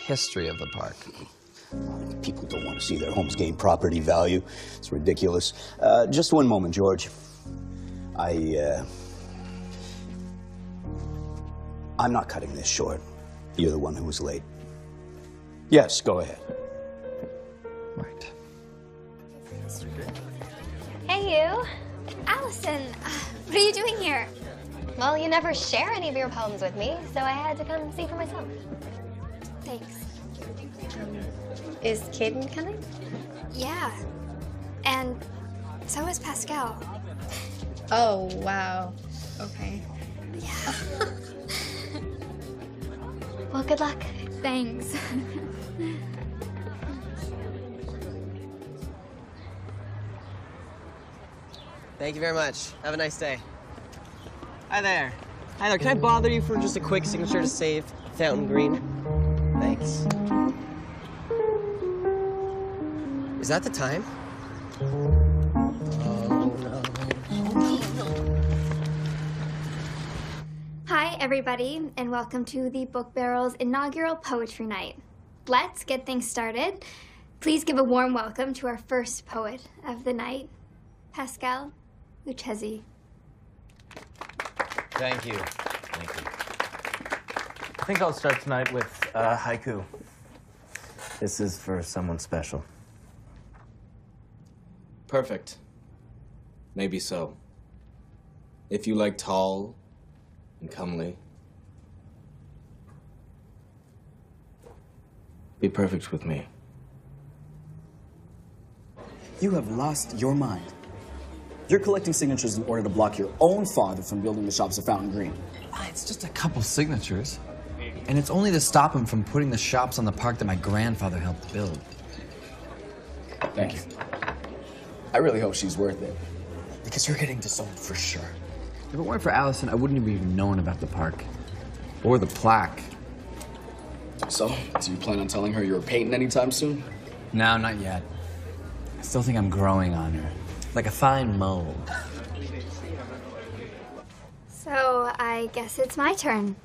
history of the park. People don't want to see their homes gain property value. It's ridiculous. Just one moment, George. I'm not cutting this short. You're the one who was late. Yes, go ahead. Right. Hey, you. Allison, what are you doing here? Well, you never share any of your poems with me, so I had to come see for myself. Thanks. Is Caden coming? Yeah. And so is Pascal. Oh, wow. Okay. Yeah. Well, good luck. Thanks. Thank you very much. Have a nice day. Hi there. Hi there. Can I bother you for just a quick signature to save Fountain Green? Thanks. Is that the time? Oh, no. Hi, everybody, and welcome to the Book Barrel's inaugural Poetry Night. Let's get things started. Please give a warm welcome to our first poet of the night, Pascal Lucchesi. Thank you. Thank you. I think I'll start tonight with haiku. This is for someone special. Perfect. Maybe so. If you like tall and comely, be perfect with me. You have lost your mind. You're collecting signatures in order to block your own father from building the shops at Fountain Green. It's just a couple signatures. And it's only to stop him from putting the shops on the park that my grandfather helped build. Thank you. I really hope she's worth it. Because you're getting disowned for sure. If it weren't for Allison, I wouldn't have even known about the park. Or the plaque. So, do you plan on telling her you're painting anytime soon? No, not yet. I still think I'm growing on her. Like a fine mold. So I guess it's my turn.